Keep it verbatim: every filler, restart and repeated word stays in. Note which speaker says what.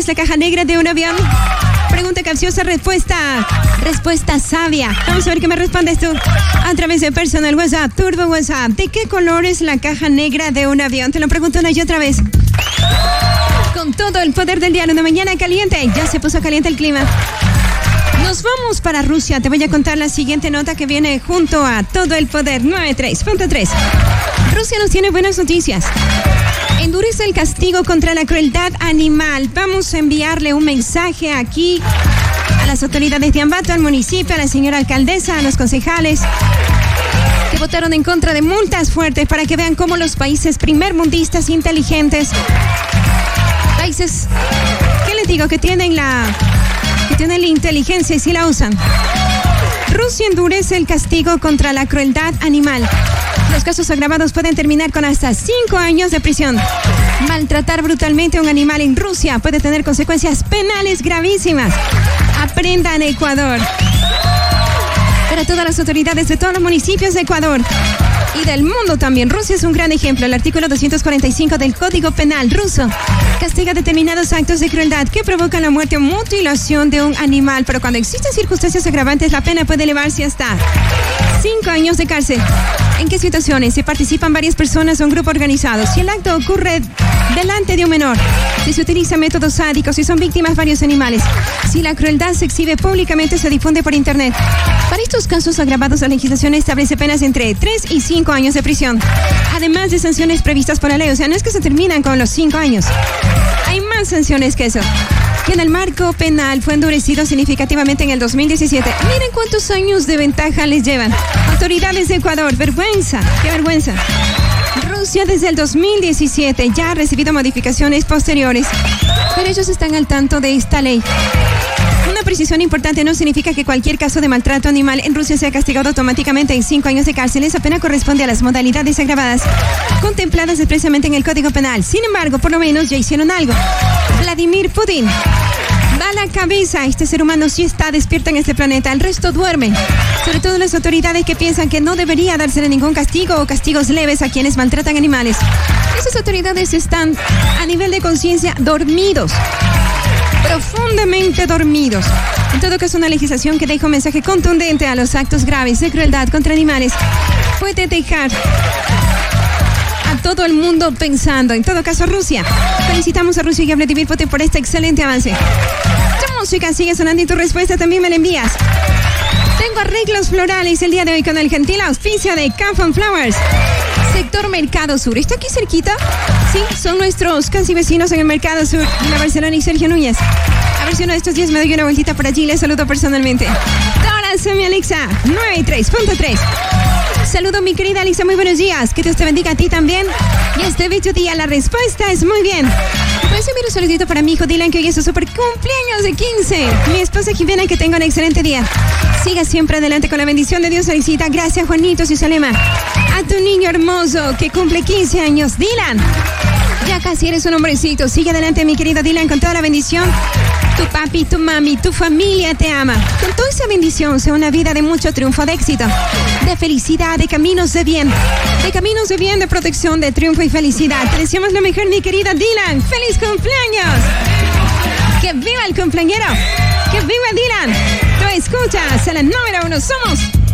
Speaker 1: es la caja negra de un avión? Pregunta capciosa, respuesta, respuesta sabia. Vamos a ver qué me respondes tú a través de Personal WhatsApp, Turbo WhatsApp. ¿De qué color es la caja negra de un avión? Te lo pregunto una y otra vez. Con todo el poder del día, una mañana caliente. Ya se puso caliente el clima. Nos vamos para Rusia. Te voy a contar la siguiente nota que viene junto a todo el poder. noventa y tres punto tres. Rusia nos tiene buenas noticias. Endurece el castigo contra la crueldad animal. Vamos a enviarle un mensaje aquí a las autoridades de Ambato, al municipio, a la señora alcaldesa, a los concejales que votaron en contra de multas fuertes para que vean cómo los países primermundistas inteligentes, países, ¿qué les digo? Que tienen la, que tienen la inteligencia y sí la usan. Rusia endurece el castigo contra la crueldad animal. Los casos agravados pueden terminar con hasta cinco años de prisión. Maltratar brutalmente a un animal en Rusia puede tener consecuencias penales gravísimas. Aprendan Ecuador. Para todas las autoridades de todos los municipios de Ecuador y del mundo también, Rusia es un gran ejemplo. El artículo doscientos cuarenta y cinco del Código Penal ruso castiga determinados actos de crueldad que provocan la muerte o mutilación de un animal. Pero cuando existen circunstancias agravantes, la pena puede elevarse hasta cinco años de cárcel. ¿En qué situaciones? Si participan varias personas o un grupo organizado, si el acto ocurre delante de un menor, si se utilizan métodos sádicos, si son víctimas varios animales, si la crueldad se exhibe públicamente o se difunde por internet. Para estos casos agravados, la legislación establece penas entre tres y cinco años de prisión, además de sanciones previstas por la ley. O sea, no es que se terminan con los cinco años. Hay más sanciones que eso. Que en el marco penal fue endurecido significativamente en el dos mil diecisiete. Miren cuántos años de ventaja les llevan. Autoridades de Ecuador, vergüenza, qué vergüenza. Rusia desde el dos mil diecisiete ya ha recibido modificaciones posteriores, pero ellos están al tanto de esta ley. Una precisión importante: no significa que cualquier caso de maltrato animal en Rusia sea castigado automáticamente en cinco años de cárcel. Esa pena corresponde a las modalidades agravadas contempladas expresamente en el Código Penal. Sin embargo, por lo menos ya hicieron algo. Vladimir Putin va a la cabeza. Este ser humano sí está despierto en este planeta, el resto duerme. Sobre todo las autoridades que piensan que no debería dársele ningún castigo o castigos leves a quienes maltratan animales. Esas autoridades están a nivel de conciencia dormidos, profundamente dormidos. En todo caso, una legislación que deja un mensaje contundente a los actos graves de crueldad contra animales puede dejar a todo el mundo pensando. En todo caso, Rusia. Felicitamos a Rusia y a Vladimir Putin por este excelente avance. Tu música sigue sonando y tu respuesta también me la envías. Tengo arreglos florales el día de hoy con el gentil auspicio de Camp Flowers. Sector Mercado Sur. ¿Está aquí cerquita? Sí, son nuestros casi vecinos en el Mercado Sur, en la Barcelona y Sergio Núñez. A ver si uno de estos días me doy una vueltita por allí y les saludo personalmente. Ahora soy mi Alexa, noventa y tres punto tres. Saludo mi querida Alexa, muy buenos días. Que Dios te bendiga a ti también. Y este bello día la respuesta es muy bien. Puedes enviar un saludito para mi hijo Dylan, que hoy es su super cumpleaños de quince. Mi esposa Jimena, que tenga un excelente día. Siga siempre adelante con la bendición de Dios. Felicita. Gracias, Juanito Susalema. A tu niño hermoso que cumple quince años, Dylan. Ya casi eres un hombrecito. Sigue adelante, mi querido Dylan, con toda la bendición. Tu papi, tu mami, tu familia te ama. Con toda esa bendición sea una vida de mucho triunfo, de éxito, de felicidad, de caminos de bien, de caminos de bien, de protección, de triunfo y felicidad. Te deseamos lo mejor, mi querida Dylan. ¡Feliz cumpleaños! ¡Que viva el cumpleañero! ¡Que viva Dylan! Tú escuchas a la número uno. Somos